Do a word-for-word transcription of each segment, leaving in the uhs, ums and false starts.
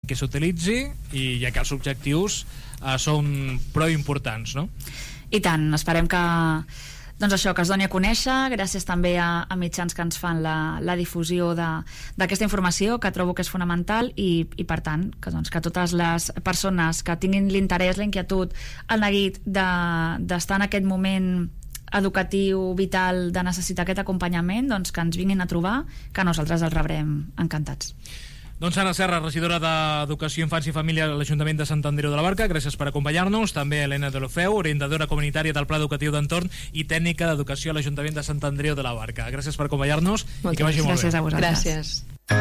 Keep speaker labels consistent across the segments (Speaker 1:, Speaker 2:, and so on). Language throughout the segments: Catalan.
Speaker 1: que s'utilitzi, i ja que els objectius eh, són prou importants, no?
Speaker 2: I tant, esperem que doncs això, que es doni a conèixer, gràcies també a, a mitjans que ens fan la, la difusió d'aquesta informació, que trobo que és fonamental, i, i per tant, que, doncs, que totes les persones que tinguin l'interès, la inquietud, el neguit d'estar en aquest moment educatiu, vital, de necessitar aquest acompanyament, doncs que ens vinguin a trobar, que nosaltres els rebrem encantats.
Speaker 1: Doncs Anna Serra, regidora d'Educació, Infància i Família a l'Ajuntament de Sant Andreu de la Barca, gràcies per acompanyar-nos. També Helena Deulofeu, orientadora comunitària del Pla Educatiu d'Entorn i tècnica d'Educació a l'Ajuntament de Sant Andreu de la Barca. Gràcies per acompanyar-nos i que vagi molt bé.
Speaker 2: Gràcies a vosaltres.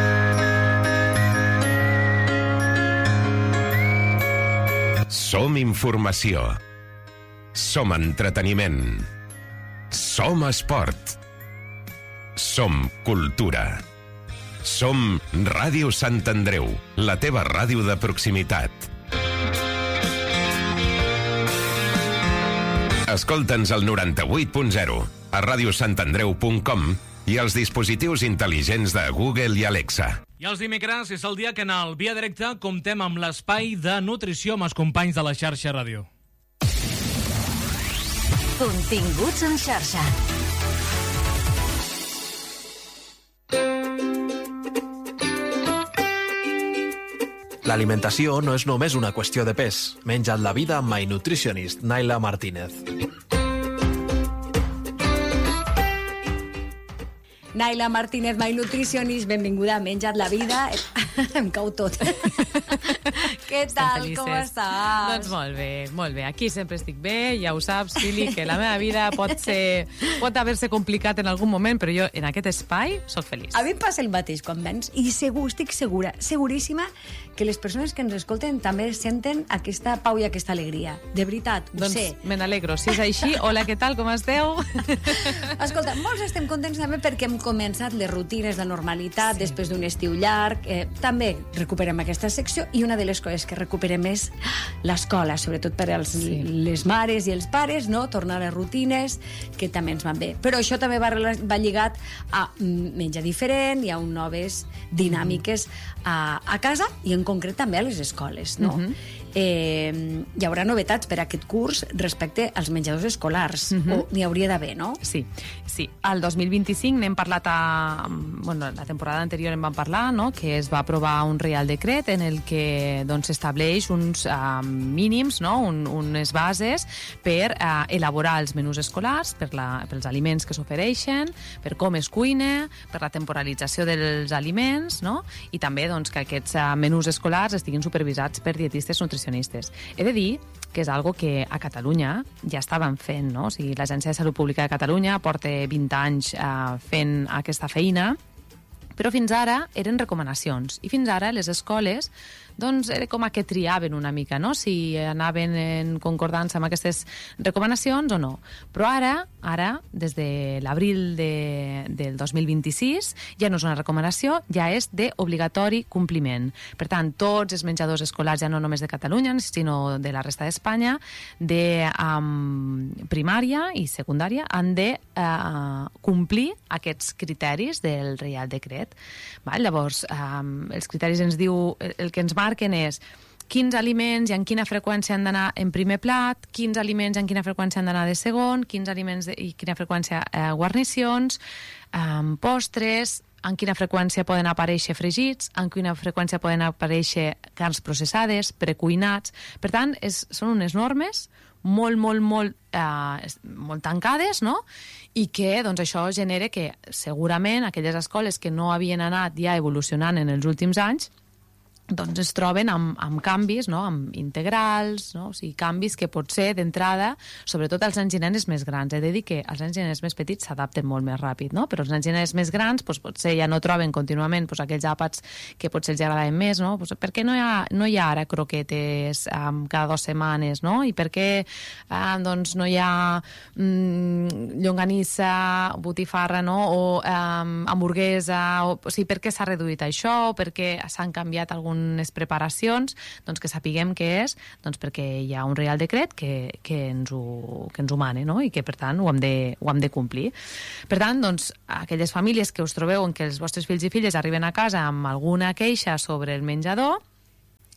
Speaker 3: Gràcies. Som informació. Som entreteniment. Som esport. Som cultura. Som Ràdio Sant Andreu, la teva ràdio de proximitat. Escolta'ns al noranta-vuit punt zero, a radiosantandreu punt com i als dispositius intel·ligents de Google i Alexa.
Speaker 1: I els dimecres és el dia que en el Via Directa comptem amb l'espai de nutrició amb els companys de la xarxa ràdio.
Speaker 4: Continguts en xarxa.
Speaker 5: L'alimentació no és només una qüestió de pes. Menja't la vida amb My Nutritionist, Naila Martínez.
Speaker 6: Naila Martínez, My Nutritionist, benvinguda a Menja't la vida. Em cau tot. Què tal, com estàs?
Speaker 7: Doncs molt bé, molt bé. Aquí sempre estic bé, ja ho saps, Fili, que la meva vida pot ser, pot haver-se complicat en algun moment, però jo en aquest espai sóc feliç.
Speaker 6: A mi em passa el mateix quan vens, i segur, estic segura, seguríssima, que les persones que ens escolten també senten aquesta pau i aquesta alegria. De veritat, ho
Speaker 7: doncs,
Speaker 6: sé.
Speaker 7: Me n'alegro. Si és així, hola, què tal, com esteu?
Speaker 6: Escolta, molts estem contents també perquè hem començat les rutines de normalitat, sí, després d'un estiu llarg. Eh, també recuperem aquesta secció, i una de les coses que recuperem és l'escola, sobretot per als, sí, les mares i els pares, no? Tornar a les rutines, que també ens van bé. Però això també va, va lligat a menjar diferent i a un noves dinàmiques a, a casa i en concret també a les escoles, no? Uh-huh. Eh, hi haurà novetats per a aquest curs respecte als menjadors escolars, uh-huh, o n'hi hauria d'haver, no?
Speaker 7: Sí, sí. El dos mil vint-i-cinc n'hem parlat a... Bueno, la temporada anterior en vam parlar, no?, que es va aprovar un Real Decret en el que doncs estableix uns uh, mínims, no?, un, unes bases per uh, elaborar els menús escolars, per la, pels aliments que s'ofereixen, per com es cuina, per la temporalització dels aliments, no?, i també doncs, que aquests uh, menús escolars estiguin supervisats per dietistes nutricionistes. He de dir que és algo que a Catalunya ja estàvem fent, no? O sigui, l'Agència de Salut Pública de Catalunya porta vint anys eh, fent aquesta feina, però fins ara eren recomanacions, i fins ara les escoles doncs era com a que triaven una mica, no?, si anaven en concordança amb aquestes recomanacions o no. Però ara, ara des de l'abril de, del dos mil vint-i-sis, ja no és una recomanació, ja és d'obligatori compliment. Per tant, tots els menjadors escolars, ja no només de Catalunya, sinó de la resta d'Espanya, de um, primària i secundària, han de uh, complir aquests criteris del Reial Decret. Val? Llavors, um, els criteris ens diu, el que ens marquen és quins aliments i en quina freqüència han d'anar en primer plat, quins aliments i en quina freqüència han d'anar de segon, quins aliments de, i quina freqüència eh, guarnicions, eh, postres, en quina freqüència poden aparèixer fregits, en quina freqüència poden aparèixer carns processades, precuinats. Per tant, és, són unes normes molt, molt, molt, eh, molt tancades, no?, i que doncs, això genera que segurament aquelles escoles que no havien anat ja evolucionant en els últims anys doncs es troben amb, amb canvis, no?, amb integrals, no?, o sigui, canvis que potser d'entrada, sobretot als nens i nenes més grans, he de dir que els nens i nenes més petits s'adapten molt més ràpid, no?, però els nens i nenes més grans doncs, potser ja no troben contínuament doncs, aquells àpats que potser els agradaven més, no?, doncs, per què no hi ha, no hi ha ara croquetes um, cada dues setmanes, no?, i per què um, doncs, no hi ha um, llonganissa, botifarra, no?, o um, hamburguesa, o, o sigui, per què s'ha reduït això, o per què s'han canviat alguns unes preparacions, doncs que sapiguem què és, doncs perquè hi ha un Real Decret que, que, ens, ho, que ens ho mana, no?, i que per tant ho hem de, ho hem de complir. Per tant, doncs, aquelles famílies que us trobeu en què els vostres fills i filles arriben a casa amb alguna queixa sobre el menjador,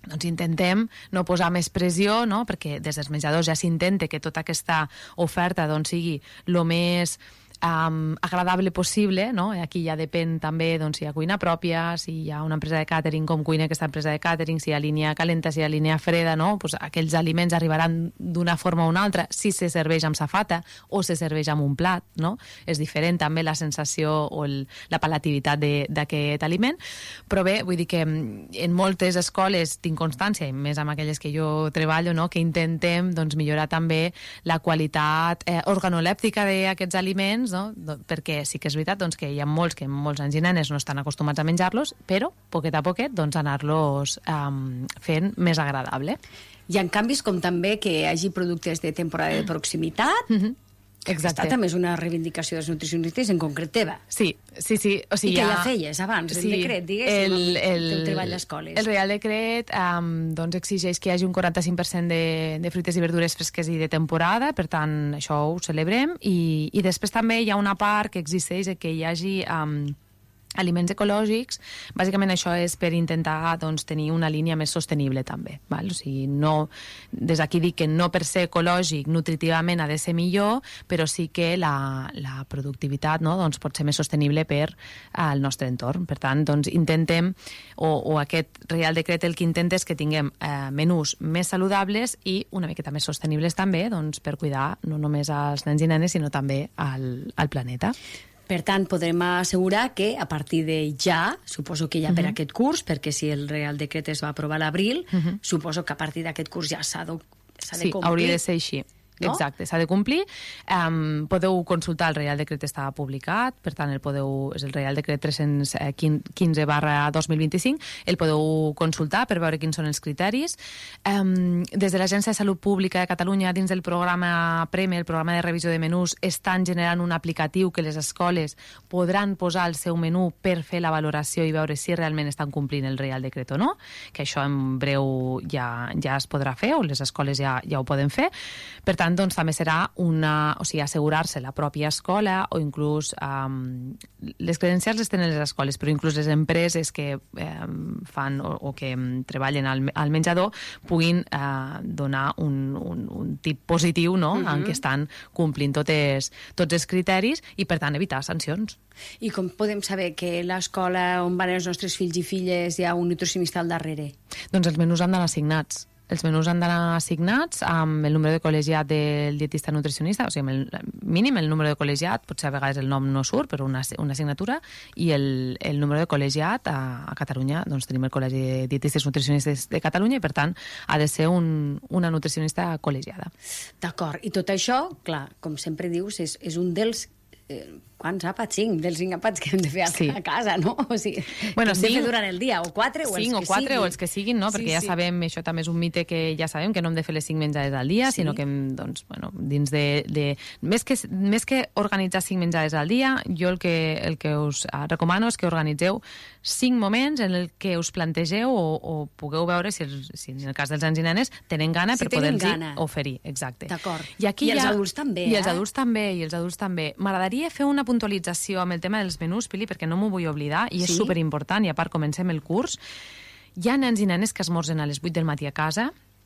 Speaker 7: doncs intentem no posar més pressió, no? Perquè des dels menjadors ja s'intenta que tota aquesta oferta doncs, sigui el més Um, agradable possible, no? Aquí ja depèn també doncs, si hi ha cuina pròpia, si hi ha una empresa de càtering, com cuina aquesta empresa de càtering, si hi ha línia calenta, si hi ha línia freda, no? Pues aquells aliments arribaran d'una forma o una altra, si se serveix amb safata o se serveix amb un plat, no? És diferent també la sensació o el, la palativitat d'aquest aliment, però bé, vull dir que en moltes escoles tinc constància, i més amb aquelles que jo treballo, no? Que intentem doncs, millorar també la qualitat eh, organolèptica d'aquests aliments, no? Perquè sí que és veritat doncs, que hi ha molts que molts nens i nenes no estan acostumats a menjar-los, però poquet a poquet doncs, anar-los um, fent més agradable.
Speaker 6: Hi ha canvis com també que hi hagi productes de temporada de proximitat. Mm-hmm.
Speaker 7: Exacte.
Speaker 6: Aquesta també és una reivindicació dels nutricionistes, en concret teva.
Speaker 7: Sí, sí, sí. O sigui,
Speaker 6: I que ja,
Speaker 7: ja
Speaker 6: feies abans,
Speaker 7: sí,
Speaker 6: el decret, diguéssim, el, el, el treball a escoles.
Speaker 7: El Real Decret um, doncs exigeix que hi hagi un quaranta-cinc per cent de, de fruites i verdures fresques i de temporada, per tant, això ho celebrem, i, i després també hi ha una part que existeix que hi hagi Um, aliments ecològics. Bàsicament això és per intentar doncs, tenir una línia més sostenible també. Val? O sigui, no, des d'aquí dic que no per ser ecològic nutritivament ha de ser millor, però sí que la, la productivitat no, doncs, pot ser més sostenible per al nostre entorn. Per tant, doncs, intentem, o, o aquest Real Decret el que intenta és que tinguem eh, menús més saludables i una miqueta més sostenibles també doncs, per cuidar no només als nens i nenes, sinó també al, al planeta.
Speaker 6: Per tant, podrem assegurar que a partir de ja, suposo que ja per uh-huh. aquest curs, perquè si el Real Decret es va aprovar a l'abril, uh-huh. suposo que a partir d'aquest curs ja s'ha de, s'ha de
Speaker 7: sí,
Speaker 6: complir.
Speaker 7: Hauria de ser així. No? Exacte, s'ha de complir. Um, podeu consultar, el Real Decret està publicat, per tant, el podeu, és el Real Decret tres-cents quinze barra dos mil vint-i-cinc, el podeu consultar per veure quins són els criteris. Um, des de l'Agència de Salut Pública de Catalunya, dins del programa PREME, el programa de revisió de menús, estan generant un aplicatiu que les escoles podran posar el seu menú per fer la valoració i veure si realment estan complint el Real Decret o no, que això en breu ja, ja es podrà fer, o les escoles ja, ja ho poden fer. Per tant, doncs també serà una, o sigui, assegurar-se la pròpia escola o inclús um, les credencials les tenen les escoles, però inclús les empreses que um, fan o, o que um, treballen al, al menjador puguin uh, donar un, un, un tip positiu, no?, uh-huh. en què estan complint totes, tots els criteris i, per tant, evitar sancions.
Speaker 6: I com podem saber que a l'escola on van els nostres fills i filles hi ha un nutricionista al darrere?
Speaker 7: Doncs els menús han d'anar assignats. Els menús han d'anar assignats amb el número de col·legiat del dietista nutricionista, o sigui, amb el mínim, el número de col·legiat, potser a vegades el nom no surt, però una, una assignatura, i el, el número de col·legiat a, a Catalunya, doncs tenim el Col·legi de Dietistes Nutricionistes de Catalunya i, per tant, ha de ser un, una nutricionista col·legiada.
Speaker 6: D'acord. I tot això, clar, com sempre dius, és, és un dels... Eh, quants àpats? Cinc, dels cinc àpats que hem de fer a, sí. a casa, no? O sigui,
Speaker 7: bueno,
Speaker 6: que hem
Speaker 7: cinc,
Speaker 6: de fer durant el dia, o quatre, o els
Speaker 7: cinc,
Speaker 6: que
Speaker 7: o quatre,
Speaker 6: siguin.
Speaker 7: o els que siguin, no? Perquè sí, ja sí. sabem, això també és un mite que ja sabem, que no hem de fer les cinc menjades al dia, sí. sinó que, doncs, bueno, dins de... de més, que, més que organitzar cinc menjades al dia, jo el que, el que us recomano és que organitzeu cinc moments en el que us plantegeu o, o pugueu veure si, el, si en el cas dels nens i nenes tenen gana si per poder-los oferir. Exacte.
Speaker 6: D'acord.
Speaker 7: I, aquí
Speaker 6: I els
Speaker 7: ha,
Speaker 6: adults també,
Speaker 7: I
Speaker 6: eh?
Speaker 7: els adults també, i els adults també. M'agradaria fer una puntualització amb el tema dels menús, Pili, perquè no m'ho vull oblidar, i és sí? superimportant, i a part comencem el curs. Hi ha nens i nenes que esmorzen a les vuit del matí a casa,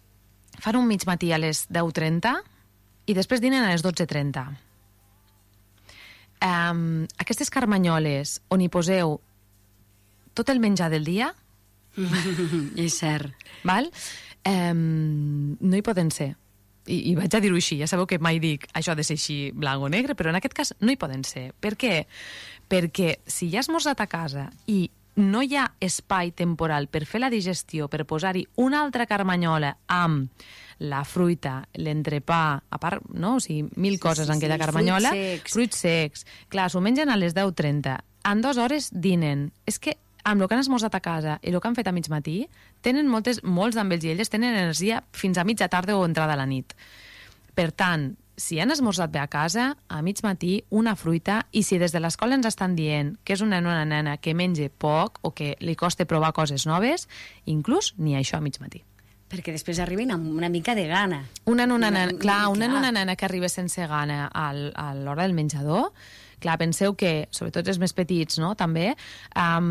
Speaker 7: fan un mig matí a les deu trenta i després dinen a les dotze trenta. Um, aquestes carmanyoles on hi poseu tot el menjar del dia...
Speaker 6: és cert.
Speaker 7: Val? Um, no hi poden ser. I, i vaig a dir-ho així, ja sabeu que mai dic això ha de ser així blanc o negre, però en aquest cas no hi poden ser. Per què? Perquè si ja has esmorzat a casa i no hi ha espai temporal per fer la digestió, per posar-hi una altra carmanyola amb la fruita, l'entrepà, a part, no? O sigui, mil coses sí, sí, en aquella carmanyola.
Speaker 6: Fruits secs.
Speaker 7: Fruits secs. Clar, s'ho mengen a les deu trenta. En dues hores dinen. És que amb el que han esmorzat a casa i el que han fet a mig matí, tenen moltes, molts d'ells i elles tenen energia fins a mitja tarda o entrada a la nit. Per tant, si han esmorzat bé a casa, a mig matí, una fruita, i si des de l'escola ens estan dient que és un nen o una nena que menja poc o que li costa provar coses noves, inclús ni això a mig matí.
Speaker 6: Perquè després arriben amb una mica de gana.
Speaker 7: Un nen o una nena, clar, un nen o una nena que arriba sense gana al, a l'hora del menjador, clar, penseu que, sobretot els més petits, no?, també, um,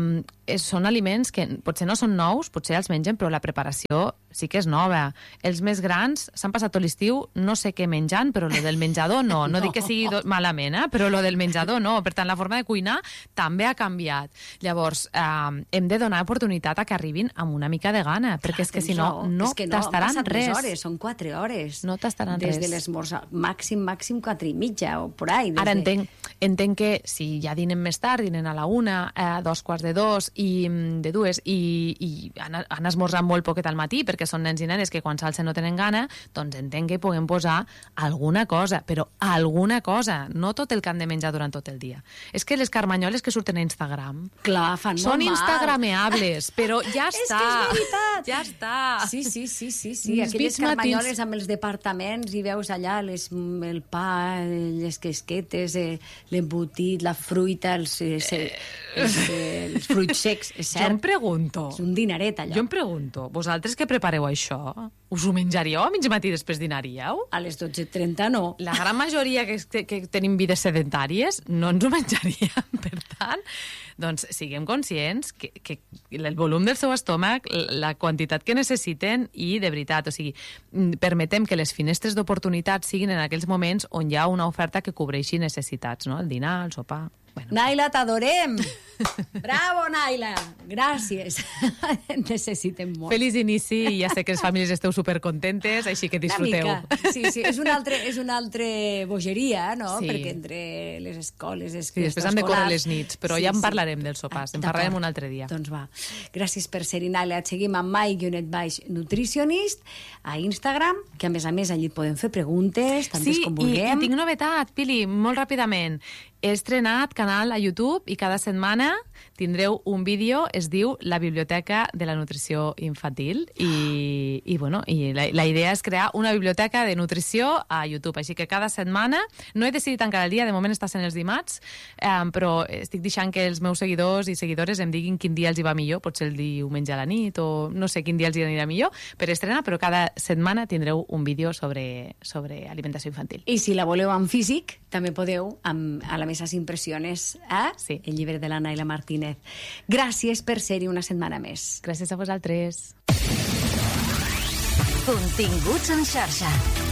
Speaker 7: és, són aliments que potser no són nous, potser els mengen, però la preparació sí que és nova. Els més grans s'han passat tot l'estiu no sé què menjant, però lo del menjador no. No, no. dic que sigui do... malament, eh? Però lo del menjador no. Per tant, la forma de cuinar també ha canviat. Llavors, eh, hem de donar oportunitat a que arribin amb una mica de gana, perquè Clar, és que si no, no
Speaker 6: és que
Speaker 7: tastaran
Speaker 6: no,
Speaker 7: res.
Speaker 6: Hores, són quatre hores.
Speaker 7: No tastaran
Speaker 6: Des
Speaker 7: res.
Speaker 6: de l'esmorzar, màxim, màxim quatre i mitja, o por ahí.
Speaker 7: Ara
Speaker 6: de...
Speaker 7: entenc, entenc que si ja dinen més tard, dinen a la una, a dos quarts de dos, i de dues, i, i han, han esmorzat molt poquet al matí, perquè són nens i nenes que quan s'alcen no tenen gana, doncs entenc que puguem posar alguna cosa, però alguna cosa, no tot el que han de menjar durant tot el dia. És que les carmanyoles que surten a Instagram
Speaker 6: Clar, fan
Speaker 7: són
Speaker 6: molt
Speaker 7: instagrameables, però ja
Speaker 6: És
Speaker 7: està.
Speaker 6: que és veritat.
Speaker 7: Ja està.
Speaker 6: Sí, sí, sí, sí, sí.
Speaker 7: Uns
Speaker 6: Aquelles
Speaker 7: bits matins.
Speaker 6: carmanyoles amb els departaments i veus allà les, el pa, les quesquetes, eh, l'embotit, la fruita, els, els, els, els fruits secs, és
Speaker 7: Jo em
Speaker 6: cert.
Speaker 7: pregunto,
Speaker 6: És un dineret, allò.
Speaker 7: jo em pregunto, vosaltres que prepareu això, us ho menjaríeu a mig matí i després dinaríeu?
Speaker 6: A les dotze trenta no.
Speaker 7: La gran majoria que, que tenim vides sedentàries no ens ho menjaríem. Per tant, doncs siguem conscients que, que el volum del seu estómac, la quantitat que necessiten i, de veritat, o sigui, permetem que les finestres d'oportunitat siguin en aquells moments on hi ha una oferta que cobreixi necessitats, no? El dinar, el sopar... Bueno.
Speaker 6: Naila, t'adorem! Bravo, Naila! Gràcies. Necessitem molt.
Speaker 7: Feliç inici, i ja sé que les famílies esteu supercontentes, així que disfruteu.
Speaker 6: Una mica. Sí, sí, és una altra, és una altra bogeria, no?
Speaker 7: Sí.
Speaker 6: Perquè entre les escoles... Les
Speaker 7: Sí, després han de córrer les nits, però
Speaker 6: sí,
Speaker 7: ja en
Speaker 6: sí.
Speaker 7: parlarem dels sopars, en
Speaker 6: D'acord.
Speaker 7: parlarem un altre dia.
Speaker 6: Doncs va. Gràcies per ser-hi, Naila. Et seguim amb My Guionet Baix Nutricionist a Instagram, que a més a més allí et podem fer preguntes, tantes
Speaker 7: Sí,
Speaker 6: com
Speaker 7: i, i
Speaker 6: vulguem.
Speaker 7: tinc novetat, Pili, molt ràpidament. He estrenat canal a YouTube i cada setmana tindreu un vídeo, es diu La Biblioteca de la Nutrició Infantil, i, i, bueno, i la, la idea és crear una biblioteca de nutrició a YouTube, així que cada setmana, no he decidit encara el dia, de moment està sent els dimarts, eh, però estic deixant que els meus seguidors i seguidores em diguin quin dia els hi va millor, potser el diumenge a la nit o no sé quin dia els hi anirà millor per estrenar, però cada setmana tindreu un vídeo sobre, sobre alimentació infantil.
Speaker 6: I si la voleu en físic, també podeu amb, a la Mesas Impressiones, eh?
Speaker 7: Sí.
Speaker 6: El llibre de la Naila Martínez. Gràcies per ser-hi una setmana més.
Speaker 7: Gràcies a vosaltres.
Speaker 4: Continguts en xarxa.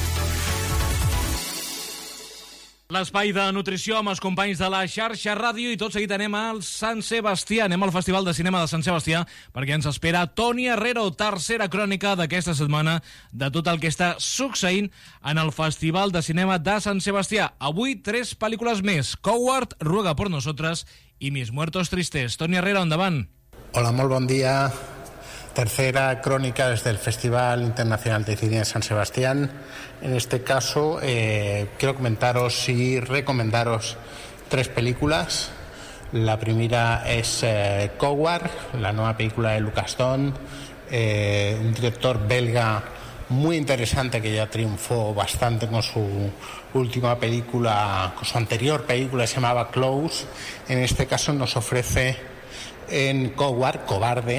Speaker 1: L'espai de nutrició amb els companys de la xarxa ràdio, i tot seguit anem al Sant Sebastià, anem al Festival de Cinema de Sant Sebastià, perquè ens espera Toni Herrero, tercera crònica d'aquesta setmana de tot el que està succeint en el Festival de Cinema de Sant Sebastià. Avui tres pel·lícules més: Coward, Ruega por nosotras i Mis muertos tristes. Toni Herrero, endavant.
Speaker 8: Hola, molt bon dia. Tercera crónica desde el Festival Internacional de Cine de San Sebastián. En este caso, eh, quiero comentaros y recomendaros tres películas. La primera es eh, Coward, la nueva película de Luc Besson, eh, un director belga muy interesante que ya triunfó bastante con su última película, con su anterior película, se llamaba Close. En este caso nos ofrece en Coward, Cobarde,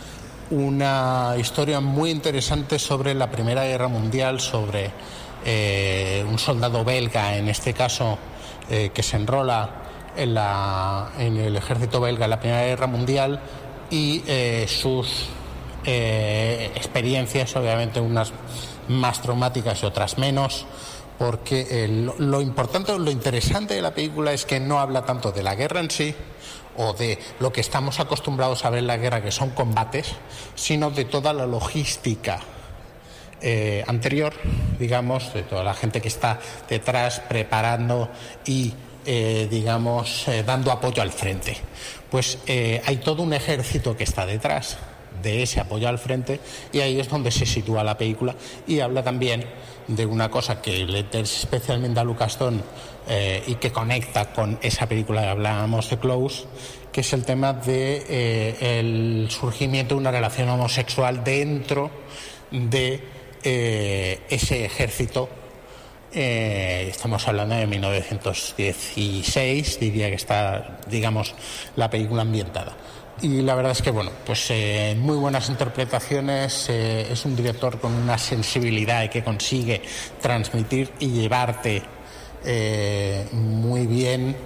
Speaker 8: una historia muy interesante sobre la Primera Guerra Mundial, sobre eh, un soldado belga, en este caso, eh, que se enrola en, la, en el ejército belga en la Primera Guerra Mundial, y eh, sus eh, experiencias, obviamente unas más traumáticas y otras menos, porque eh, lo, lo importante, lo interesante de la película es que no habla tanto de la guerra en sí, o de lo que estamos acostumbrados a ver en la guerra, que son combates, sino de toda la logística eh, anterior, digamos, de toda la gente que está detrás preparando y, eh, digamos, eh, dando apoyo al frente. Pues eh, hay todo un ejército que está detrás de ese apoyo al frente, y ahí es donde se sitúa la película, y habla también de una cosa que le interesa especialmente a Luc Besson, eh, y que conecta con esa película que hablábamos de Close, que es el tema de eh, el surgimiento de una relación homosexual dentro de eh, ese ejército. Eh, estamos hablando de mil novecientos dieciséis, diría que está, digamos, la película ambientada. Y la verdad es que, bueno, pues eh, muy buenas interpretaciones, eh, es un director con una sensibilidad que consigue transmitir y llevarte eh, muy bien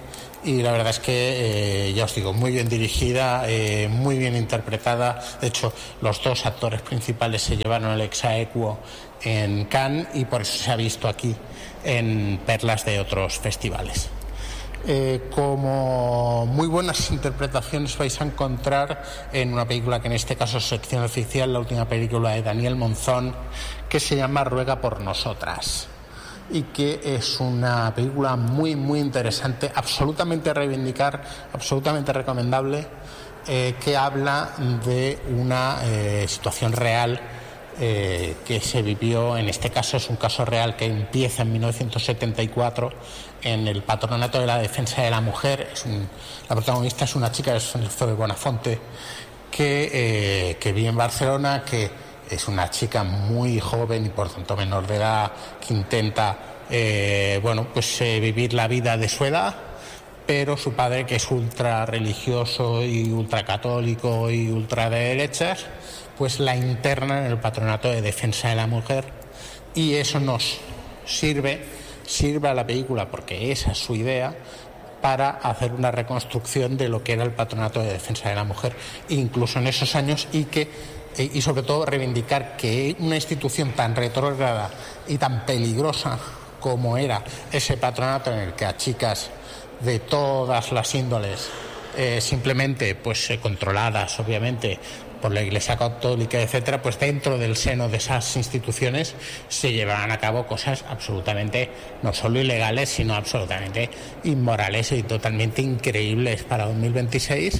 Speaker 8: y la verdad es que, eh, ya os digo, muy bien dirigida, eh, muy bien interpretada. De hecho, los dos actores principales se llevaron el ex aequo en Cannes y por eso se ha visto aquí en perlas de otros festivales. Eh, como muy buenas interpretaciones vais a encontrar en una película que en este caso es sección oficial, la última película de Daniel Monzón, que se llama Ruega por nosotras, y que es una película muy muy interesante, absolutamente a reivindicar, absolutamente recomendable, eh, que habla de una eh, situación real eh, que se vivió. En este caso es un caso real que empieza en mil novecientos setenta y cuatro en el Patronato de la Defensa de la Mujer. Es un, la protagonista es una chica, es Zoe Bonafonte, que, eh, que vive en Barcelona, que es una chica muy joven y por tanto menor de edad, que intenta eh, bueno, pues, eh, vivir la vida de su edad, pero su padre, que es ultra religioso y ultra católico y ultra de derechas, pues la interna en el Patronato de Defensa de la Mujer, y eso nos sirve sirve a la película, porque esa es su idea, para hacer una reconstrucción de lo que era el Patronato de Defensa de la Mujer, incluso en esos años, y que y sobre todo reivindicar que una institución tan retrógrada y tan peligrosa como era ese patronato, en el que a chicas de todas las índoles, eh, simplemente pues eh, controladas obviamente por la Iglesia Católica, etcétera, pues dentro del seno de esas instituciones se llevaban a cabo cosas absolutamente no solo ilegales, sino absolutamente inmorales y totalmente increíbles para dos mil veintiséis.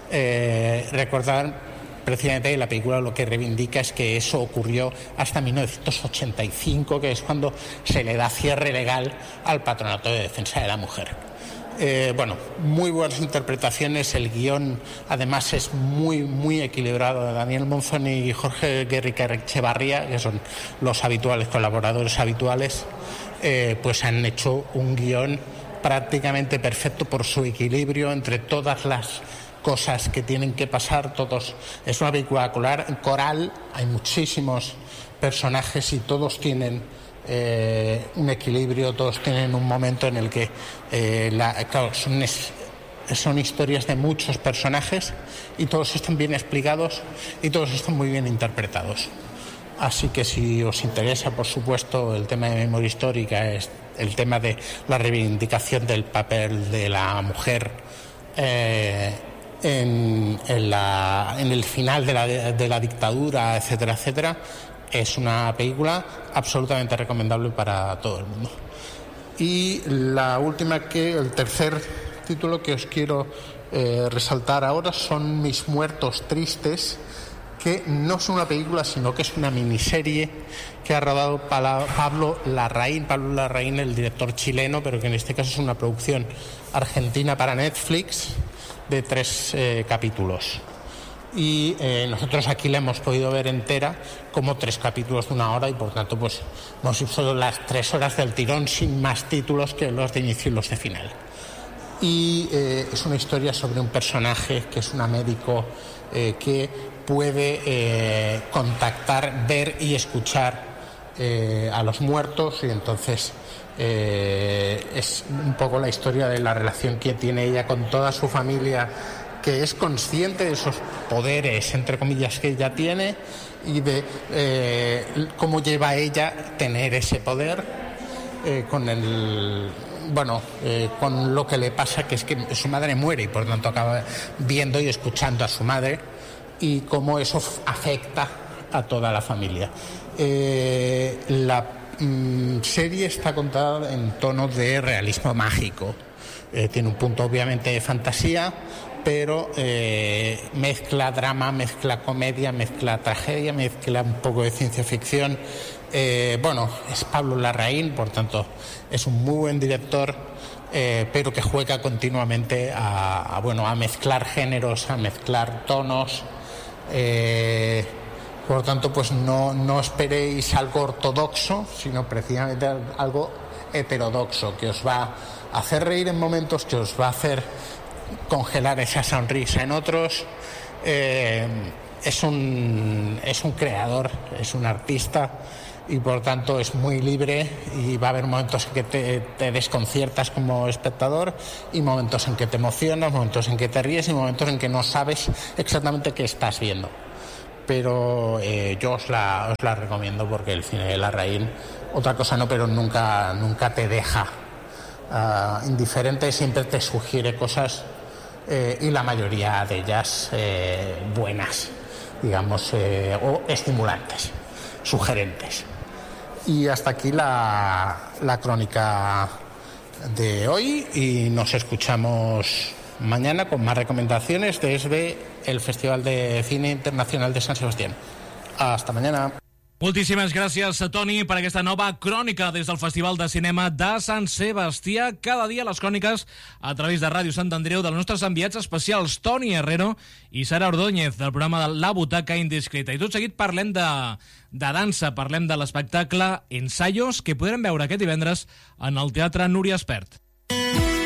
Speaker 8: Eh, recordar precisamente la película lo que reivindica es que eso ocurrió hasta mil novecientos ochenta y cinco, que es cuando se le da cierre legal al Patronato de Defensa de la Mujer. Eh, bueno, muy buenas interpretaciones, el guión además es muy muy equilibrado. Daniel Monzón y Jorge Guerrica Echevarría, que son los habituales colaboradores habituales, eh, pues han hecho un guión prácticamente perfecto por su equilibrio entre todas las cosas que tienen que pasar. Todos, es una película coral, hay muchísimos personajes y todos tienen Eh, un equilibrio, todos tienen un momento en el que eh, la, claro, son, es, son historias de muchos personajes y todos están bien explicados y todos están muy bien interpretados. Así que si os interesa, por supuesto, el tema de memoria histórica, es el tema de la reivindicación del papel de la mujer eh, en, en, la, en el final de la, de la dictadura, etcétera, etcétera, es una película absolutamente recomendable para todo el mundo. Y la última, que el tercer título que os quiero eh, resaltar ahora son Mis muertos tristes, que no es una película, sino que es una miniserie que ha rodado Pablo Larraín, Pablo Larraín, el director chileno, pero que en este caso es una producción argentina para Netflix de tres eh, capítulos. Y eh, nosotros aquí la hemos podido ver entera, como tres capítulos de una hora, y por tanto pues hemos visto las tres horas del tirón sin más títulos que los de inicio y los de final. Y eh, es una historia sobre un personaje que es una médico eh, que puede eh, contactar, ver y escuchar eh, a los muertos, y entonces eh, es un poco la historia de la relación que tiene ella con toda su familia, que es consciente de esos poderes, entre comillas, que ella tiene, y de eh, cómo lleva a ella tener ese poder eh, con el bueno eh, con lo que le pasa, que es que su madre muere y por tanto acaba viendo y escuchando a su madre, y cómo eso afecta a toda la familia. Eh, la mm, serie está contada en tono de realismo mágico, eh, tiene un punto obviamente de fantasía, pero eh, mezcla drama, mezcla comedia, mezcla tragedia, mezcla un poco de ciencia ficción. Eh, bueno, es Pablo Larraín, por tanto es un muy buen director, eh, pero que juega continuamente a, a, bueno, a mezclar géneros, a mezclar tonos. Eh, por tanto, pues no, no esperéis algo ortodoxo, sino precisamente algo heterodoxo, que os va a hacer reír en momentos, que os va a hacer congelar esa sonrisa en otros. Eh, es un es un creador, es un artista y por tanto es muy libre y va a haber momentos en que te, te desconciertas como espectador y momentos en que te emocionas, momentos en que te ríes y momentos en que no sabes exactamente qué estás viendo. Pero eh, yo os la, os la recomiendo porque el cine de Larraín, otra cosa no, pero nunca, nunca te deja uh, indiferente, siempre te sugiere cosas eh, y la mayoría de ellas eh, buenas, digamos, eh, o estimulantes, sugerentes. Y hasta aquí la, la crónica de hoy y nos escuchamos mañana con más recomendaciones desde el Festival de Cine Internacional de San Sebastián. Hasta mañana.
Speaker 1: Moltíssimes gràcies, Toni, per aquesta nova crònica des del Festival de Cinema de Sant Sebastià. Cada dia les cròniques a través de Ràdio Sant Andreu dels nostres enviats especials Toni Herrero i Sara Ordóñez del programa de La Butaca Indiscreta. I tot seguit parlem de, de dansa, parlem de l'espectacle Ensayos, que podrem veure aquest divendres en el Teatre Núria Espert.